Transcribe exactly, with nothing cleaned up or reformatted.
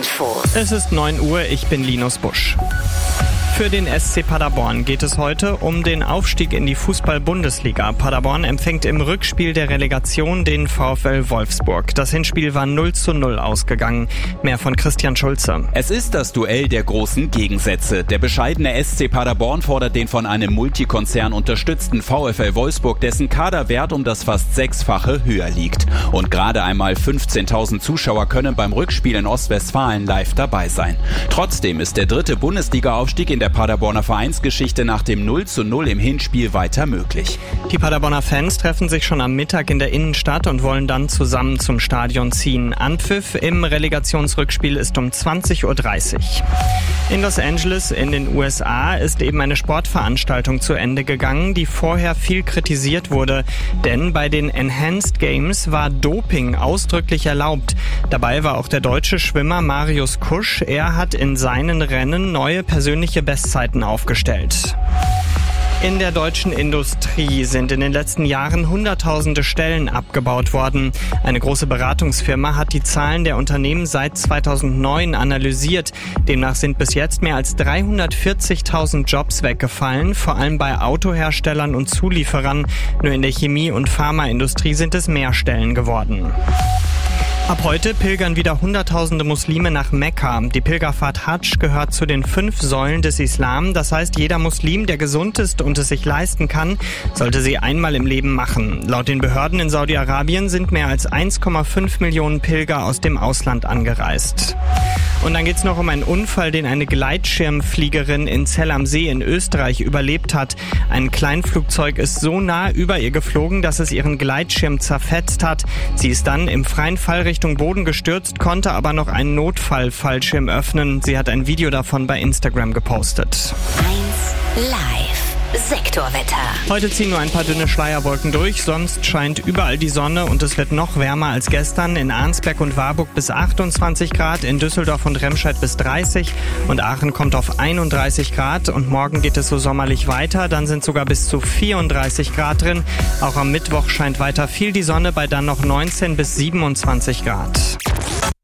Infos. Es ist neun Uhr, ich bin Linus Busch. Für den S C Paderborn geht es heute um den Aufstieg in die Fußball-Bundesliga. Paderborn empfängt im Rückspiel der Relegation den VfL Wolfsburg. Das Hinspiel war null zu null ausgegangen. Mehr von Christian Schulze. Es ist das Duell der großen Gegensätze. Der bescheidene S C Paderborn fordert den von einem Multikonzern unterstützten VfL Wolfsburg, dessen Kaderwert um das fast Sechsfache höher liegt. Und gerade einmal fünfzehntausend Zuschauer können beim Rückspiel in Ostwestfalen live dabei sein. Trotzdem ist der dritte Bundesliga-Aufstieg in der Paderborner Vereinsgeschichte nach dem null zu null im Hinspiel weiter möglich. Die Paderborner Fans treffen sich schon am Mittag in der Innenstadt und wollen dann zusammen zum Stadion ziehen. Anpfiff im Relegationsrückspiel ist um zwanzig Uhr dreißig. In Los Angeles in den U S A ist eben eine Sportveranstaltung zu Ende gegangen, die vorher viel kritisiert wurde. Denn bei den Enhanced Games war Doping ausdrücklich erlaubt. Dabei war auch der deutsche Schwimmer Marius Kusch. Er hat in seinen Rennen neue persönliche Bestzeiten aufgestellt. In der deutschen Industrie sind in den letzten Jahren hunderttausende Stellen abgebaut worden. Eine große Beratungsfirma hat die Zahlen der Unternehmen seit zweitausendneun analysiert. Demnach sind bis jetzt mehr als dreihundertvierzigtausend Jobs weggefallen, vor allem bei Autoherstellern und Zulieferern. Nur in der Chemie- und Pharmaindustrie sind es mehr Stellen geworden. Ab heute pilgern wieder Hunderttausende Muslime nach Mekka. Die Pilgerfahrt Hadsch gehört zu den fünf Säulen des Islam. Das heißt, jeder Muslim, der gesund ist und es sich leisten kann, sollte sie einmal im Leben machen. Laut den Behörden in Saudi-Arabien sind mehr als eins Komma fünf Millionen Pilger aus dem Ausland angereist. Und dann geht's noch um einen Unfall, den eine Gleitschirmfliegerin in Zell am See in Österreich überlebt hat. Ein Kleinflugzeug ist so nah über ihr geflogen, dass es ihren Gleitschirm zerfetzt hat. Sie ist dann im freien Fall Richtung Boden gestürzt, konnte aber noch einen Notfallfallschirm öffnen. Sie hat ein Video davon bei Instagram gepostet. eins Live. Sektorwetter. Heute ziehen nur ein paar dünne Schleierwolken durch, sonst scheint überall die Sonne und es wird noch wärmer als gestern. In Arnsberg und Warburg bis achtundzwanzig Grad, in Düsseldorf und Remscheid bis dreißig und Aachen kommt auf einunddreißig Grad und morgen geht es so sommerlich weiter, dann sind sogar bis zu vierunddreißig Grad drin. Auch am Mittwoch scheint weiter viel die Sonne bei dann noch neunzehn bis siebenundzwanzig Grad.